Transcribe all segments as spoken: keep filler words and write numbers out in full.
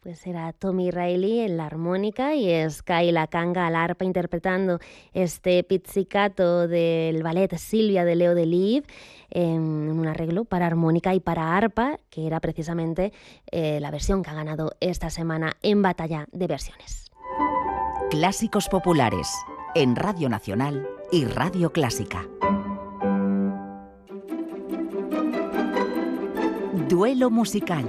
Pues era Tommy Reilly en la armónica y es Kyla Kanga al arpa interpretando este pizzicato del ballet Silvia de Leo Delibes en un arreglo para armónica y para arpa, que era precisamente eh, la versión que ha ganado esta semana en Batalla de Versiones. Clásicos populares en Radio Nacional y Radio Clásica. Duelo musical.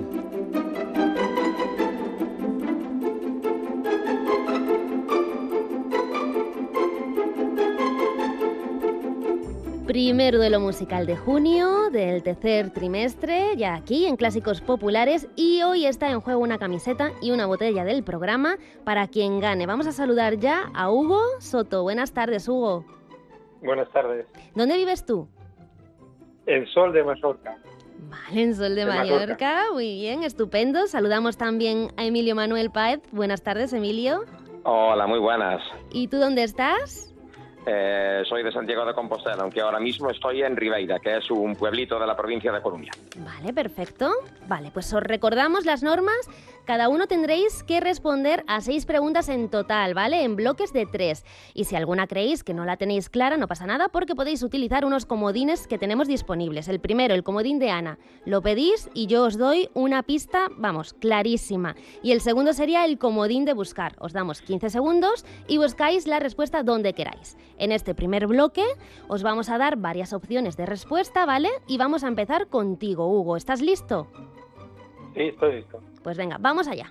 Primer duelo musical de junio, del tercer trimestre, ya aquí en Clásicos Populares, y hoy está en juego una camiseta y una botella del programa para quien gane. Vamos a saludar ya a Hugo Soto. Buenas tardes, Hugo. Buenas tardes. ¿Dónde vives tú? En Sol de Mallorca. Vale, en Sol de, de Mallorca. Mallorca, muy bien, estupendo. Saludamos también a Emilio Manuel Páez. Buenas tardes, Emilio. Hola, muy buenas. ¿Y tú dónde estás? Eh, soy de Santiago de Compostela, aunque ahora mismo estoy en Ribeira, que es un pueblito de la provincia de Coruña. Vale, perfecto. Vale, pues os recordamos las normas. Cada uno tendréis que responder a seis preguntas en total, ¿vale? En bloques de tres. Y si alguna creéis que no la tenéis clara, no pasa nada, porque podéis utilizar unos comodines que tenemos disponibles. El primero, el comodín de Ana, lo pedís y yo os doy una pista, vamos, clarísima. Y el segundo sería el comodín de buscar. Os damos quince segundos y buscáis la respuesta donde queráis. En este primer bloque os vamos a dar varias opciones de respuesta, ¿vale? Y vamos a empezar contigo, Hugo. ¿Estás listo? Sí, estoy listo. Pues venga, vamos allá.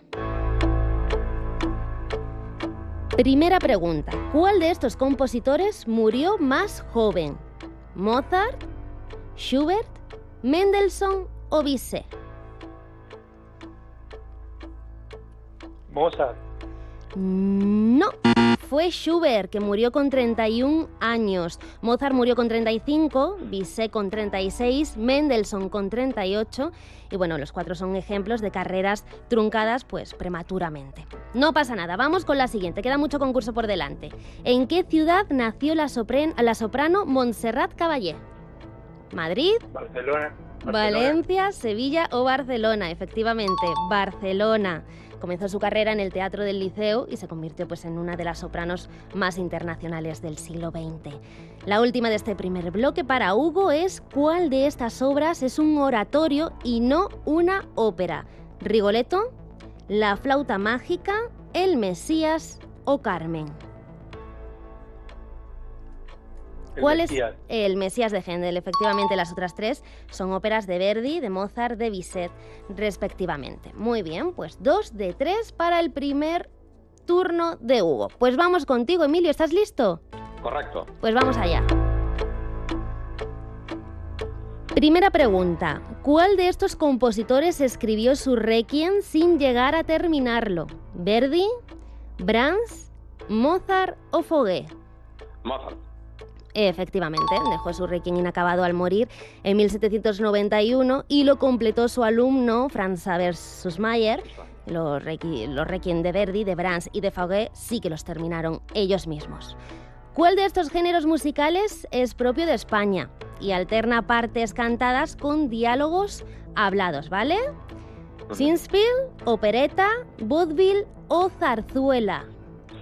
Primera pregunta. ¿Cuál de estos compositores murió más joven? ¿Mozart, Schubert, Mendelssohn o Bizet? Mozart. No, fue Schubert, que murió con treinta y un años. Mozart murió con treinta y cinco, Bizet con treinta y seis, Mendelssohn con treinta y ocho. Y bueno, los cuatro son ejemplos de carreras truncadas pues prematuramente. No pasa nada, vamos con la siguiente, queda mucho concurso por delante. ¿En qué ciudad nació la, sopren- la soprano Montserrat Caballé? ¿Madrid? Barcelona. Barcelona. Valencia, Sevilla o Barcelona. Efectivamente, Barcelona. Comenzó su carrera en el Teatro del Liceo y se convirtió pues, en una de las sopranos más internacionales del siglo veinte. La última de este primer bloque para Hugo es ¿cuál de estas obras es un oratorio y no una ópera? ¿Rigoletto, La flauta mágica, El Mesías o Carmen? ¿Cuál es El Mesías de Händel? Efectivamente, las otras tres son óperas de Verdi, de Mozart, de Bizet, respectivamente. Muy bien, pues dos de tres para el primer turno de Hugo. Pues vamos contigo, Emilio, ¿estás listo? Correcto. Pues vamos allá. Primera pregunta. ¿Cuál de estos compositores escribió su Requiem sin llegar a terminarlo? ¿Verdi, Brahms, Mozart o Fauré? Mozart. Efectivamente, dejó su Requiem inacabado al morir en mil setecientos noventa y uno y lo completó su alumno Franz Xaver Süssmayr. Los Requiem, los Requiem de Verdi, de Brahms y de Fauré sí que los terminaron ellos mismos. ¿Cuál de estos géneros musicales es propio de España y alterna partes cantadas con diálogos hablados, ¿vale? Singspiel, opereta, vaudeville o zarzuela.